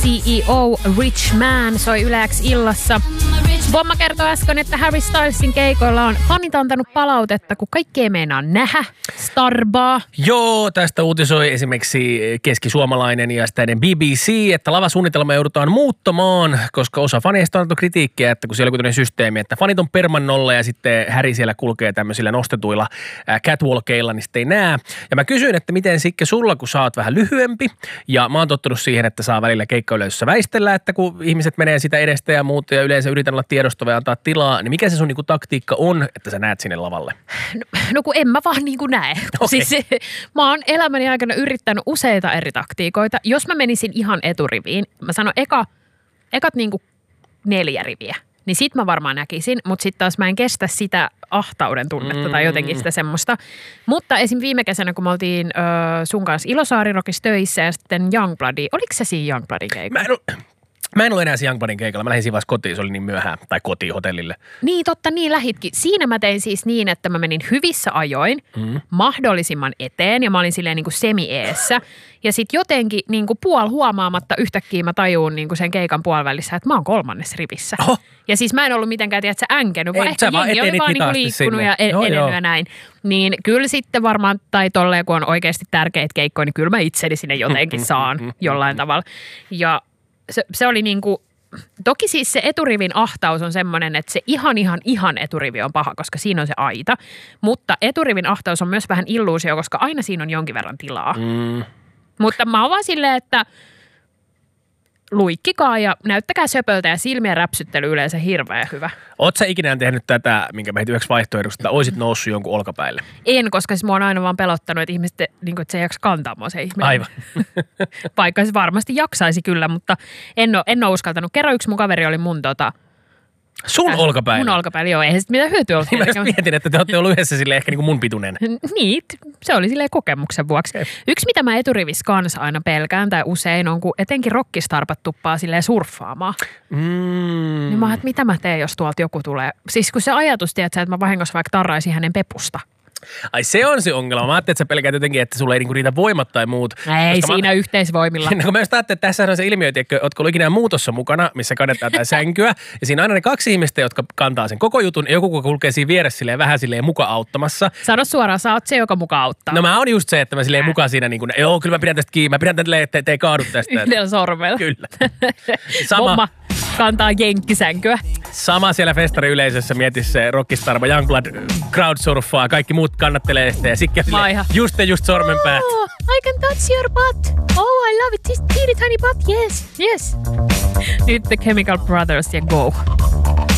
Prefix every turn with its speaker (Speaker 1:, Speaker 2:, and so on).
Speaker 1: CEO Rich Man soi Yle X illassa. Bomma kertoi äsken, että Harry Stylesin keikoilla on fanit antanut palautetta, kun kaikki ei meinaa nähdä Starbaa.
Speaker 2: Joo, tästä uutisoi esimerkiksi keskisuomalainen ja sitä BBC, että lavasuunnitelma joudutaan muuttamaan, koska osa faneista on annettu kritiikkiä, että kun siellä on kuitenkin systeemi, että fanit on permannolla ja sitten Harry siellä kulkee tämmöisillä nostetuilla catwalkeilla, niin sitten ei näe. Ja mä kysyin, että miten Sikke sulla, kun sä oot vähän lyhyempi ja mä oon tottunut siihen, että saa välillä keikkayleisössä väistellä, että kun ihmiset menee sitä edestä ja muuta ja yleensä yritän olla tiedostava ja antaa tilaa, niin mikä se sun niinku taktiikka on, että sä näet sinne lavalle?
Speaker 1: No kun en mä vaan niinku näe. Okay. Siis mä oon elämäni aikana yrittänyt useita eri taktiikoita. Jos mä menisin ihan eturiviin, mä sanon ekat niinku 4 riviä, niin sit mä varmaan näkisin, mutta sit taas mä en kestä sitä ahtauden tunnetta tai jotenkin sitä semmoista. Mutta esim. Viime kesänä, kun me oltiin sun kanssa Ilosaari-Rockissa töissä ja sitten Youngbloodi, oliko se siinä Youngbloodin keikalla?
Speaker 2: Mä en ole enää Youngbloodin keikalla. Mä lähdin siinä vaiheessa kotiin, se oli niin myöhään, tai kotiin hotellille.
Speaker 1: Niin totta, niin lähitkin. Siinä mä tein siis niin, että mä menin hyvissä ajoin mahdollisimman eteen ja mä olin silleen niin kuin semi-eessä. Ja sit jotenkin niin kuin huomaamatta yhtäkkiä mä tajuun niin kuin sen keikan puolivälissä, että mä oon 3. rivissä. Oho. Ja siis mä en ollut mitenkään, tiedätkö, änkenyt, vaan ehkä jengi oli vaan niin kuin liikkunut ja edennyt ja näin. Niin kyllä sitten varmaan, tai tolleen kun on oikeasti tärkeitä keikkoja, niin kyllä mä itseni sinne jotenkin saan jollain tavalla. Ja se oli niin kuin, toki siis se eturivin ahtaus on semmoinen, että se ihan eturivi on paha, koska siinä on se aita. Mutta eturivin ahtaus on myös vähän illuusio, koska aina siinä on jonkin verran tilaa. Mutta mä oon vaan silleen, että luikkikaa ja näyttäkää söpöltä ja silmien räpsyttely yleensä hirveän hyvä.
Speaker 2: Oot sä ikinä tehnyt tätä, minkä mä heitin yhdeksi vaihtoehdoksi, että oisit noussut jonkun olkapäille?
Speaker 1: En, koska mua on aina vaan pelottanut, että ihmiset, niin kuin, että se ei jaksa kantaa mua se ihminen.
Speaker 2: Aivan.
Speaker 1: Vaikka se varmasti jaksaisi kyllä, mutta en ole uskaltanut. Kerran yksi mun kaveri oli mun
Speaker 2: sun olkapäillä?
Speaker 1: Mun olkapäillä, joo. Eihän sitten mitään hyötyä ollut.
Speaker 2: Mä mietin, että te olette ollut yhdessä silleen ehkä niin kuin mun pituinen.
Speaker 1: Niin, se oli silleen kokemuksen vuoksi. Okay. Yksi, mitä mä eturivissä kanssa aina pelkään tai usein on, kun etenkin rockistarpat tuppaa silleen surffaamaan. Niin mä että mitä mä teen, jos tuolta joku tulee. Siis kun se ajatus, tiedätkö, että mä vahingossa vaikka tarraisin hänen pepusta. Ai
Speaker 2: se on se ongelma. Mä ajattelin, että sä pelkäät jotenkin, että sulla ei niinku riitä voimat tai muut.
Speaker 1: Ei siinä yhteisvoimilla.
Speaker 2: No, kun mä just ajattelin, että tässä on se ilmiö, että ootko ollut ikinä muutossa mukana, missä kannetaan tää sänkyä. Ja siinä on aina ne 2 ihmistä, jotka kantaa sen koko jutun. Ja joku kulkee siinä vieressä silleen vähän silleen muka auttamassa.
Speaker 1: Sano suoraan, sä oot se, joka muka auttaa.
Speaker 2: No mä oon just se, että mä silleen mukaan siinä niin kuin, joo kyllä mä pidän tästä kiinni. Mä pidän tästä, että te ei kaadu tästä.
Speaker 1: Yhdellä sormella.
Speaker 2: Kyllä.
Speaker 1: Bomma kantaa jenkkisänkyä.
Speaker 2: Sama siellä festariyleisössä mietis se Rockistar, Youngblood crowdsurfaa, kaikki muut kannattelee sitä ja Sikke just sormen päät.
Speaker 1: Oh, I can touch your butt. Oh, I love it. This teeny tiny butt. Yes, yes. Nyt The Chemical Brothers ja Go.